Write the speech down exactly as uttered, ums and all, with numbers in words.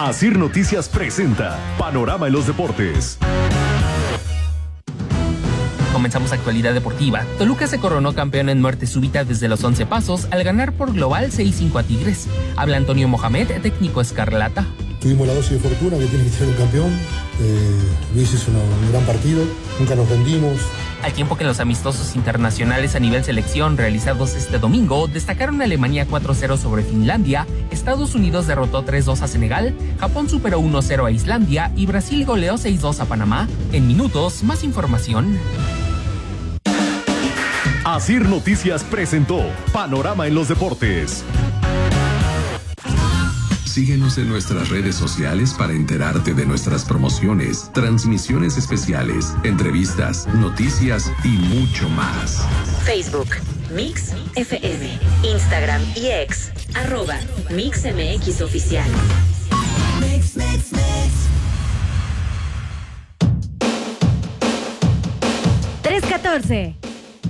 Asir Noticias presenta Panorama en los Deportes. Comenzamos actualidad deportiva. Toluca se coronó campeón en muerte súbita desde los once pasos al ganar por global seis cinco a Tigres. Habla Antonio Mohamed, técnico escarlata. Tuvimos la dosis de fortuna que tiene que ser un campeón. Eh, Luis hizo un gran partido, nunca nos rendimos. Al tiempo que en los amistosos internacionales a nivel selección realizados este domingo, destacaron Alemania cuatro cero sobre Finlandia, Estados Unidos derrotó tres dos a Senegal, Japón superó uno cero a Islandia y Brasil goleó seis dos a Panamá. En minutos, más información. Asir Noticias presentó Panorama en los Deportes. Síguenos en nuestras redes sociales para enterarte de nuestras promociones, transmisiones especiales, entrevistas, noticias y mucho más. Facebook, Mix F M, Instagram y X, arroba Mix M X Oficial. Mix, mix, mix. tres catorce